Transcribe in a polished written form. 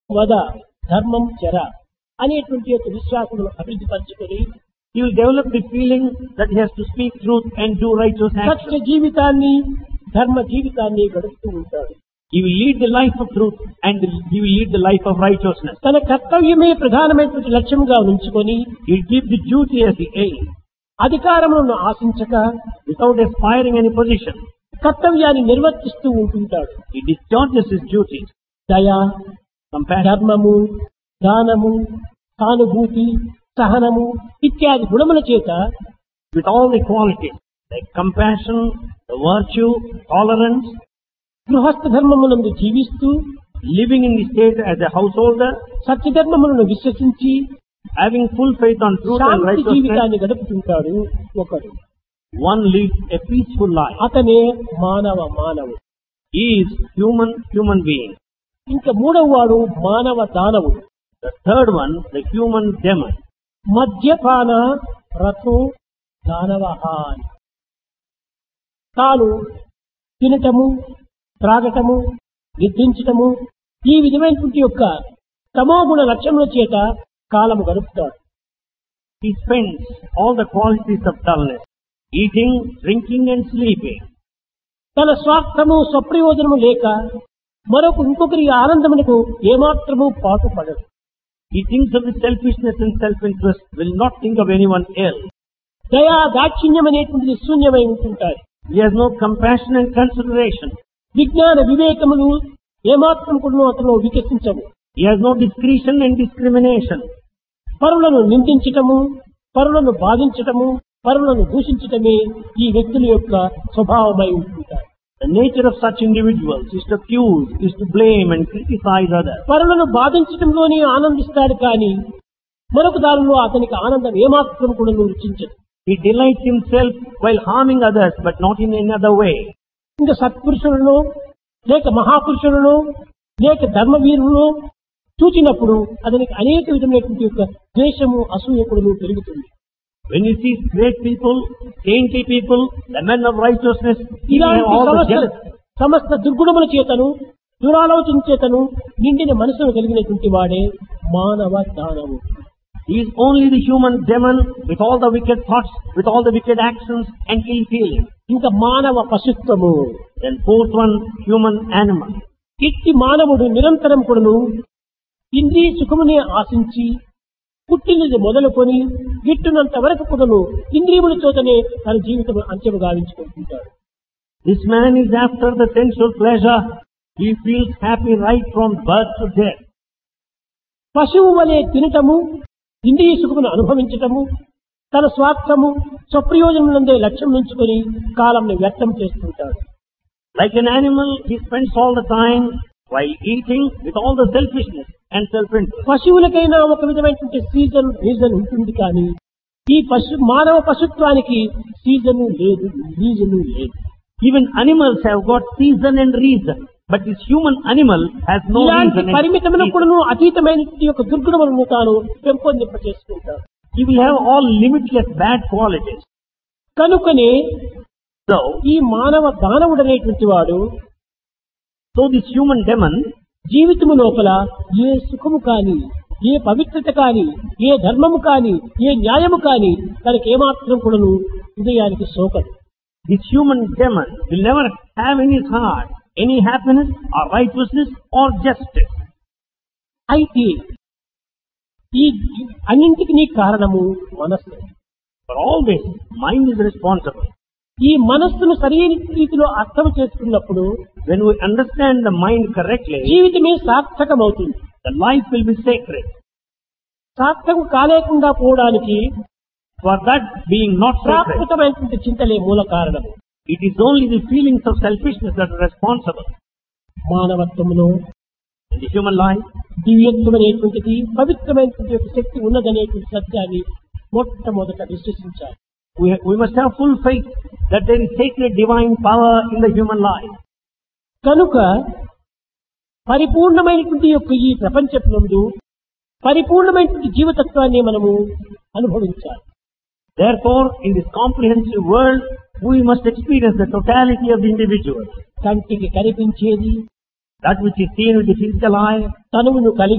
వద ధర్మం చర అనేటువంటి యొక్క విశ్వాసమును అభివృద్ధి పరచుకొని he will develop the feeling that he has to speak truth and do righteous Satya actions. జీవితాన్ని ధర్మ జీవితాన్ని గడుపుతూ ఉంటాడు. He will lead the life of truth and he will lead the life of righteousness. తన కర్తవ్యమే ప్రధానమైనటువంటి లక్ష్యంగా ఉంచుకొని He will keep the duty as the aim అధికారములను ఆశించక without aspiring any position. కర్తవ్యాన్ని నిర్వర్తిస్తూ ఉంటుంటాడు. He discharges his duties. దయ, Compassion, ధర్మము, దానము, సానుభూతి, సహనము ఇత్యాది గుణముల చేత with all the qualities like compassion, the virtue, tolerance, గృహస్థ ధర్మమునందు జీవిస్తూ living in the state as a householder, సత్యధర్మములను విశ్వసించి having full faith on truth and Shanti righteousness. జీవితాన్ని గడుపుతుంటాడు ఒకడు. One leads a peaceful life. అతనే మానవుడు. He is human being. ఇంకా మూడవ వాడు మానవ దానవుడు. The third one, the human demon. మద్యపాన రథో దానవః అని. తాను తినటము, త్రాగటము, నిద్రించటము ఈ విధమైనటువంటి యొక్క తమోగుణ లక్ష్యముల చేత కాలము గడుపుతాడు. He spends all the qualities of dullness, eating, drinking and sleeping. తన స్వార్థము స్వప్రయోజనము లేక ఇంకొకరి ఆనందమునకు ఏమాత్రము పాటుపడడు. He thinks of his selfishness and self-interest, will not think of anyone else. దయా దాక్షిణ్యం అనేటువంటిది శూన్యమై ఉంటుంటాయి. He has no compassion and consideration. విజ్ఞాన వివేకములు ఏమాత్రం కూడా అతను వికసించవు. He has no discretion and discrimination. పరులను నిందించటము, పరులను బాధించటము, పరులను దూషించటమే ఈ వ్యక్తుల యొక్క స్వభావమై ఉంటుంటాయి. The nature of such individuals is to accuse, is to blame and criticize others. పరులను బాధించటంలోనే ఆనందిస్తాడు కానీ మరొక దానిలో అతనికి ఆనందం ఏమాత్రం కూడా రుచించదు. He delights himself while harming others, but not in any other way. ఇంకా సత్పురుషులను లేక మహాపురుషులను లేక ధర్మవీరులను చూచినప్పుడు అతనికి అనేక విధమైనటువంటి యొక్క ద్వేషము, అసూయ కూడా పెరుగుతుంది. When he sees great people, saintly people, the men of righteousness, he will have ఇలాంటి all the jealousy. సమస్త దుర్గుణముల చేతను దురాలోచన చేతను నిండిన మనసును కలిగినటువంటి వాడే మానవ దానవు. He is only the human demon with all the wicked thoughts, with all the wicked actions and ill feeling. ఇంకా మానవ పశుత్వము. Then fourth one, human animal. ఇట్టి మానవుడు నిరంతరం కూడాను ఇంద్రియ సుఖమునే ఆశించి పుట్టినది మొదలుకొని గిట్టునంత వరకు కూడాను ఇంద్రియముల చోతనే తన జీవితం అంత్యము గావించుకుంటుంటాడు. This man is after the sensual pleasure. He feels happy right from birth to death. పశువు వలె తినటము, ఇంద్రియ సుఖమును అనుభవించటము, తన స్వార్థము స్వప్రయోజనములందే లక్ష్యం ఉంచుకొని కాలంను వ్యర్థం చేస్తుంటాడు. Like an animal, he spends all the time while eating with all the selfishness and self-interest. పశువులకైనా ఒక విధమైనటువంటి రీజన్ ఉంటుంది కానీ ఈ మానవ పశుత్వానికి సీజను లేదు, రీజను లేదు. Even animals have got season and reason, but this human animal has no ఇలాంటి reason and పరిమితములకు reason. కూడాను అతీతమైనటువంటి యొక్క దుర్గుణములను తాను పెంపొందింప చేసుకుంటాడు. He will have all limitless bad qualities. కనుకనే So ఈ మానవ దానవుడు అనేటువంటి వాడు this human demon జీవితము లోపల ఏ సుఖము కాని, ఏ పవిత్రత కాని, ఏ ధర్మము కాని, ఏ న్యాయము కాని తనకేమాత్రం కూడాను హృదయానికి సోకదు. This human demon will never have in his heart any happiness or righteousness or justice. అయితే ఈ అన్నింటికి కారణము మనస్సు. For all this, mind is responsible. ఈ మనస్సును సరైన రీతిలో అర్థం చేసుకున్నప్పుడు When we understand the mind correctly, జీవితమే సార్థకమవుతుంది. the life will be sacred. సార్థకం కాలేకుండా పోవడానికి For that being not sacred, ప్రాకృతమైనటువంటి చింతలే మూల కారణము. it is only the feelings of selfishness that are responsible. మానవత్వములో In the human life, దివ్యత్వం అనేటువంటిది, పవిత్రమైనటువంటి యొక్క శక్తి ఉన్నదనేటువంటి సత్యాన్ని మొట్టమొదట విశ్వసించాలి. we must have full faith that there is sacred divine power in the human life. కనుక పరిపూర్ణమైనటువంటి యొక్క ఈ ప్రపంచమునందు పరిపూర్ణమైనటువంటి జీవతత్వాన్ని మనము అనుభవించాలి. Therefore, in this comprehensive world, we must experience the totality of the individual. కంటికి కనిపించేది, That which is seen with the physical eye, తనువును కలిగి